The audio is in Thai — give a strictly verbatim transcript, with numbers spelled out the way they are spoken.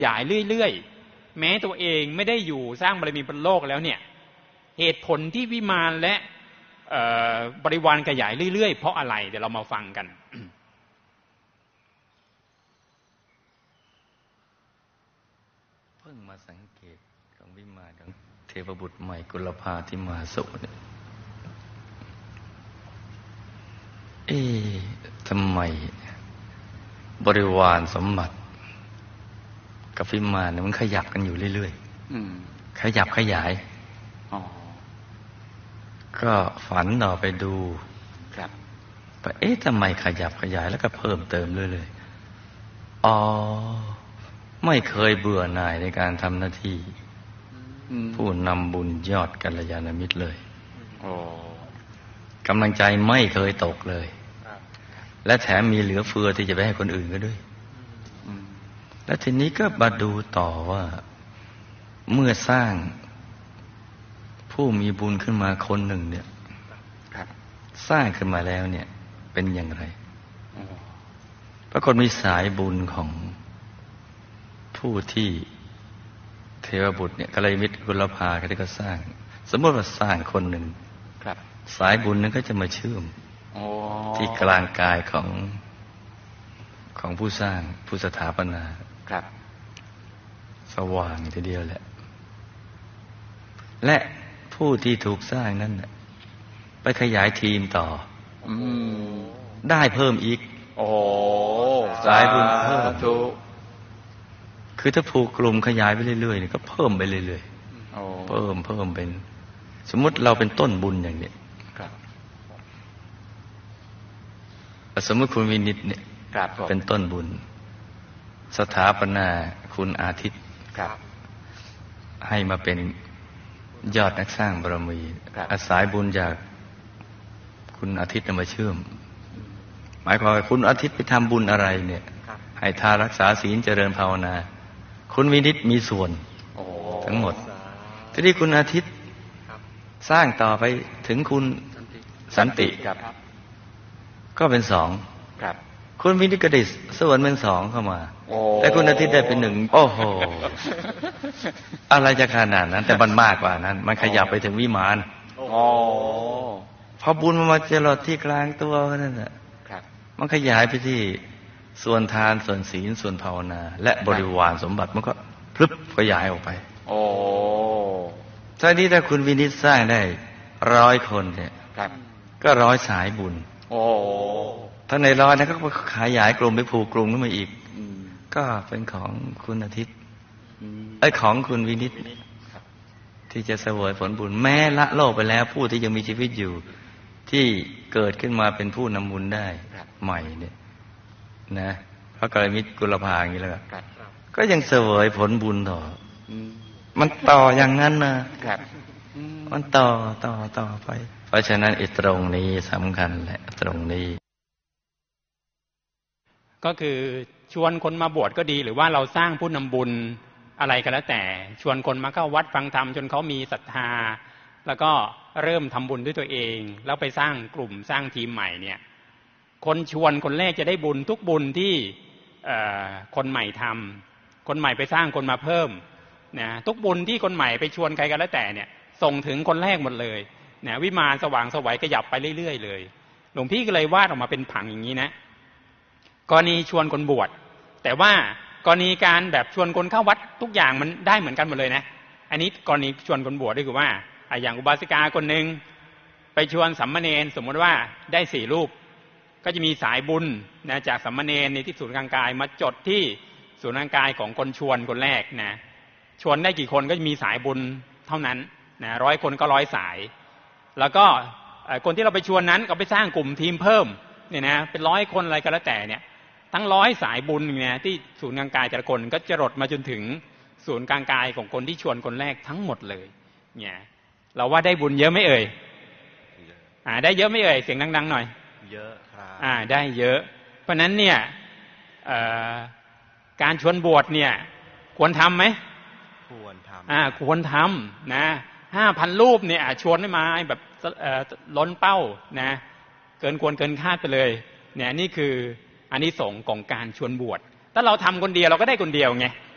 ขยายเรื่อยๆแม้ตัวเองไม่ได้อยู่สร้างบารมีบนโลกแล้วเนี่ยเหตุผลที่วิมานและบริวารขยายเรื่อยๆเพราะอะไรเดี๋ยวเรามาฟังกันเพิ่งมาสังเกตของวิมานของเทพบุตรใหม่กุลภาที่มาสุเนี่ยเอ๊ะทำไมบริวารสมบัติกับวิมานเนี่ยมันขยับกันอยู่เรื่อยๆขยับขยายก็ฝันต่อไปดูครับว่าเอ๊ะทำไมขยับขยายแล้วก็เพิ่มเติมเรื่อยๆอ๋อไม่เคยเบื่อหน่ายในการทำหน้าที่ผู้นำบุญยอดกัลยาณมิตรเลยกำลังใจไม่เคยตกเลยและแถมมีเหลือเฟือที่จะไปให้คนอื่นก็ด้วยและทีนี้ก็มาดูต่อว่าเมื่อสร้างผู้มีบุญขึ้นมาคนหนึ่งเนี่ยสร้างขึ้นมาแล้วเนี่ยเป็นอย่างไรปรากฏมีสายบุญของผู้ที่เทวบุตรเนี่ยกัลยาณมิตรกุลภาเขาที่เขาสร้างสมมติว่าสร้างคนหนึ่งสายบุญนั้นก็จะมาเชื่อมที่กลางกายของของผู้สร้างผู้สถาปนาสว่างทีเดียวแหละและผู้ที่ถูกสร้างนั้นไปขยายทีมต่อได้เพิ่มอีกสายบุญเพิ่มคือถ้าผูกกลุ่มขยายไปเรื่อยๆเนี่ยก็เพิ่มไปเรื่อยๆเพิ่มเพิ่มเป็นสมมุติเราเป็นต้นบุญอย่างนี้สมมติคุณวินิตเนี่ยเป็นต้นบุญสถาปนาคุณอาทิตย์ให้มาเป็นยอดนักสร้างบารมีอาศัยบุญจากคุณอาทิตย์มาเชื่อมหมายความว่าคุณอาทิตย์ไปทำบุญอะไรเนี่ยให้ทานรักษาศีลเจริญภาวนาคุณวินิตมีส่วนทั้งหมดทีนี้คุณอาทิตย์สร้างต่อไปถึงคุณสันติก็เป็นสองคุณวินิตก็ได้ส่วนเป็นสองเข้ามาแต่คุณอาทิตย์ได้เป็นหนึ่งโอ้โหอะไรจะขนาดนั้นแต่มันมากกว่านั้นมันขยับไปถึงวิมานพอบุญมันมาเจริญที่กลางตัวนั่นแหละมันขยายไปที่ส่วนทานส่วนศีลส่วนภาวนาและบริวารสมบัติมันก็พลึบขยายออกไปโอ้ทีนี้ถ้าคุณวินิตสร้างได้ร้อยคนเนี่ยก็ร้อยสายบุญโอ้ถ้าในร้อยนั้นก็ขยายกลุ่มไปผูกกลุ่มขึ้นมาอีกก็เป็นของคุณอาทิตย์ไอ้ของคุณวินิตที่จะเสวยผลบุญแม้ละโลกไปแล้วผู้ที่ยังมีชีวิตอยู่ที่เกิดขึ้นมาเป็นผู้นำบุญได้ใหม่เนี่ยนะพระกัลยาณมิตรกุลภาอย่างนี้แล้วก็ยังเสวยผลบุญต่อมันต่ออย่างนั้นนะมันต่อต่อต่อไปเพราะฉะนั้นไอ้ตรงนี้สำคัญแหละตรงนี้ก็คือชวนคนมาบวชก็ดีหรือว่าเราสร้างผู้นำบุญอะไรก็แล้วแต่ชวนคนมาเข้าวัดฟังธรรมจนเขามีศรัทธาแล้วก็เริ่มทำบุญด้วยตัวเองแล้วไปสร้างกลุ่มสร้างทีมใหม่เนี่ยคนชวนคนแรกจะได้บุญทุกบุญที่คนใหม่ทำคนใหม่ไปสร้างคนมาเพิ่มนะทุกบุญที่คนใหม่ไปชวนใครก็แล้วแต่เนี่ยส่งถึงคนแรกหมดเลยนะวิมานสว่างไสวขยับไปเรื่อยๆเลยหลวงพี่ก็เลยวาดออกมาเป็นผังอย่างนี้นะกรณีชวนคนบวชแต่ว่ากรณีการแบบชวนคนเข้าวัดทุกอย่างมันได้เหมือนกันหมดเลยนะอันนี้กรณีชวนคนบวชก็คือว่าอย่างอุบาสิกาคนหนึ่งไปชวนสัมมาเนรสมมติว่าได้สี่รูปก็จะมีสายบุญนะจากสัมมาเนรในที่ศูนย์กลางกายมาจดที่ศูนย์กลางกายของคนชวนคนแรกนะชวนได้กี่คนก็จะมีสายบุญเท่านั้นนะร้อยคนก็ร้อยสายแล้วก็คนที่เราไปชวนนั้นก็ไปสร้างกลุ่มทีมเพิ่มเนี่ยนะเป็นร้อยคนอะไรก็แล้วแต่เนี่ยทั้งร้อยสายบุญเนี่ยที่ศูนย์กลางกายแต่ละคนก็จะรดมาจนถึงศูนย์กลางกายของคนที่ชวนคนแรกทั้งหมดเลยเนี่ยเราว่าได้บุญเยอะไหมเอ่ยอ่าได้เยอะไหมเอ่ยเสียงดังๆหน่อยเยอะครับอ่าได้เยอะเพราะนั้นเนี่ยการชวนบวชเนี่ยควรทำไหมควรทำอ่าควรทำนะห้าพันรูปเนี่ยชวนให้มาแบบล้นเป้านะเกินควรเกินคาดไปเลยเนี่ยนี่คืออานิสงส์ของการชวนบวชถ้าเราทำคนเดียวเราก็ได้คนเดียวไง